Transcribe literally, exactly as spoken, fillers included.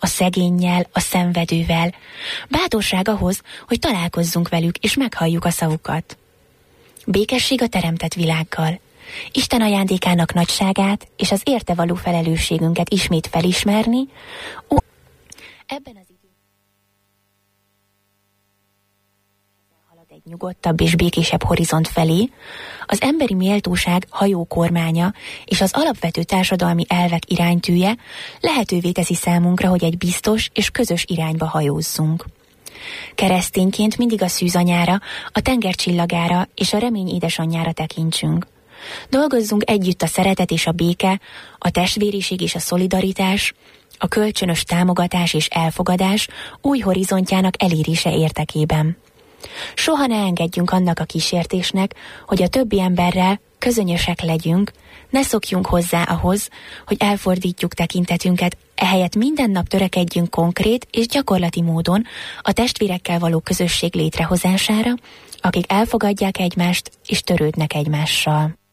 a szegénnyel, a szenvedővel. Bátorság ahhoz, hogy találkozzunk velük és meghalljuk a szavukat. Békesség a teremtett világgal. Isten ajándékának nagyságát és az érte való felelősségünket ismét felismerni. Ó, ebben az időben halad egy nyugodtabb és békésebb horizont felé, az emberi méltóság hajó kormánya és az alapvető társadalmi elvek iránytűje lehetővé teszi számunkra, hogy egy biztos és közös irányba hajózzunk. Keresztényként mindig a szűzanyára, a tenger csillagára és a remény édesanyjára tekintsünk. Dolgozzunk együtt a szeretet és a béke, a testvériség és a szolidaritás, a kölcsönös támogatás és elfogadás új horizontjának elérése érdekében. Soha ne engedjünk annak a kísértésnek, hogy a többi emberrel közönösek legyünk, ne szokjunk hozzá ahhoz, hogy elfordítjuk tekintetünket, ehelyett minden nap törekedjünk konkrét és gyakorlati módon a testvérekkel való közösség létrehozására, akik elfogadják egymást és törődnek egymással.